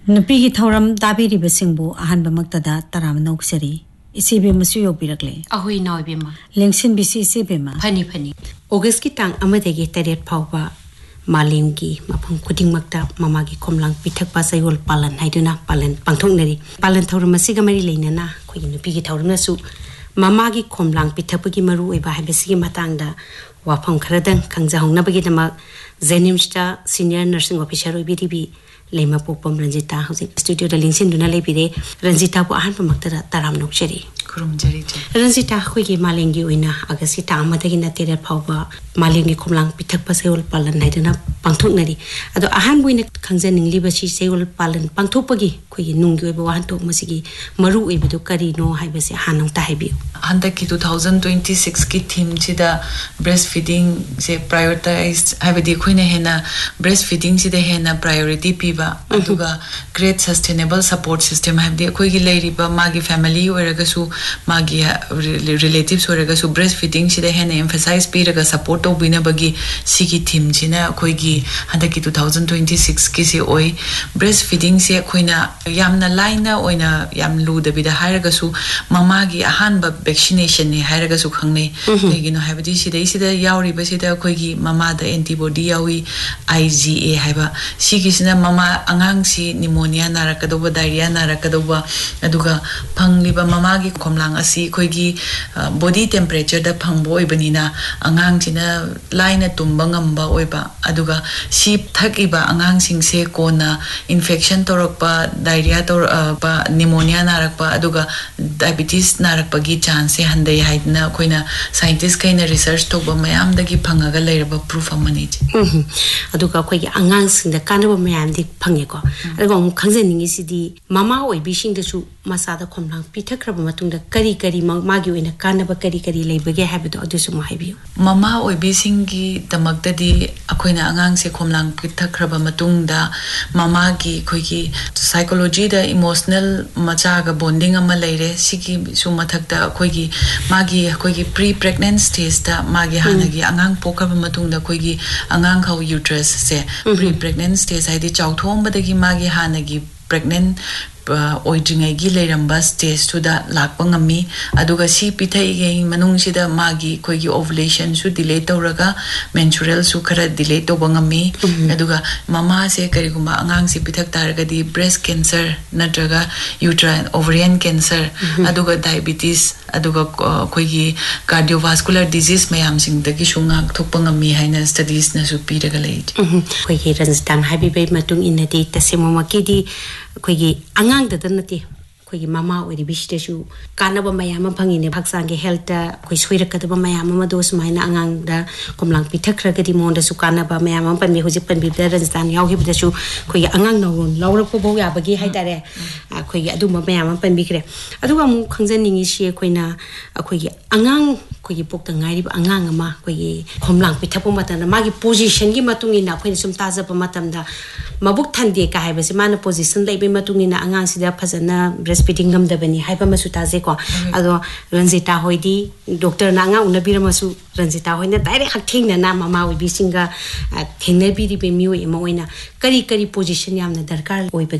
Nupigi Thoram Dabiri Besingbu, Ahan Bamaktada, Taram Noxeri, Isibima Suyopircle. Ahui no bima. Lengsin Bisi Sibima. Penny. August Kitang Amadegi Tariat Pauba, Malimgi, Mapung Kuting Makta, Mamagi Komlang, Pitak Pasayol Palan, Haiduna, Palan, Pantongeri, Palan Thoramasiga Marilena, Queen Pigi Tornasu, Mamagi Komlang, Pitapagi Maru, Eba Habesi Matanga, Wapong Karadan, Kangzahong Nabagidama, Zenimsta, Senior Nursing Officer BDB. Lema Popom Ranjita housing studio the Linsin Duna Lebide, Ranjita Buhan from Makta Taram Noksheri. Ranjita Huigi Malingi Wina, Agasita Amatagina Terra Pauba, Malingi Kumlang, Pitapasel Palan, Nidana, Pantunari. Ado Ahan Win Kanzaning Liberty Seul Palan, Pantopagi, Kui Nungu Wanto Musigi, Maru Ibidukari no Hibasi Hanong Tahibi. Handaki 2026 ki theme chida breastfeeding se prioritized habedi khoina hena breastfeeding chida hena priority piba aduga great sustainable support system habdi khoi gi leiriba magi family oragasu magi relatives oragasu breastfeeding chida hena emphasize piraga support obina bagi sigi theme china khoi gi handaki 2026 ki se oi breastfeeding se khoina yamna laina oina yam lu dabida hairagasu mamagi ahanba vaccination ni hairaga su khangne legino habadi sidai sida yauri basida khoigi mama da antibody yawi IgA haiba sigisina mama angang si pneumonia narakadoba diarrhea narakadoba aduga phangliba mama gi khomlang asi khoigi body temperature da phangbo ibanina angang sina laina tumba ngamba oiba aduga si thakiba angang singse kona infection torokpa diarrhea tor ba pneumonia narakpa aduga diabetes narakpa gi chance handai haidna koina scientist kaina research to ba mayam dagi phangaga leiraba proof amani aduga khoi angang singda kanaba mayam di phange ko aduga mu khangjaningi sidi mama oi bising dasu masada khomlang pithakraba matungda kari kari magi oina kanaba kari kari leibage habdo adusu ma haibiu mama oi bising gi damakda di akoina angang se khomlang pithakraba matungda mama gi khoi gi psychology da emotional macha ga bonding ama leire sigi su mathakta khoi gi magi khoi gi pre pregnant stage da magi hanagi angang pokaba matungda khoi gi angang khau uterus se pre pregnant stage haidi chauthom badagi magi hanagi pregnant oidringai gi leiramba stage to da lakpa ngami aduga si pithai ge manung sida magi khoi gi ovulation su delay tawraga menstrual su khara delay to bangami aduga mama se kariguma angang si pithak targa di breast cancer natraga uterine ovarian cancer aduga diabetes aduga khoi gi cardiovascular disease mayam sing dagi shunga thokpa ngami haina studies na su piraga lei khoi gi ranjitang habi bai matung inadi tasemoma ki di khoi gi angang da nati khoi gi mama ori bishitesu kanaba mayam phangine bhaksang ge health ta khoi soira kadaba mayam ma dos maina angang da komlang pithakra ga di monda su kanaba mayam pan mi hoji pan bi da ranjitang yaw hi bidasu khoi gi angang no lawra ko bo ya bagi haidare khoi gi adu ma mayam pan bi kre adu ga mu khangjaningi sie khoina khoi gi angang khoi gi pokta ngai ri angang ama khoi gi khomlang pithapu mata na magi position gi matungi na khoi sum taza pa matam da mabuk thande ka haibase mana position leibe matungi na angang sida phajana breastfeeding gam da bani haiba masu taze ko ado ranjita hoidi doctor na anga unabira masu ranjita hoina direct hakthing na mama wi bisinga thengna bi ri be mi wi mo ina kari kari position yamna darkar oi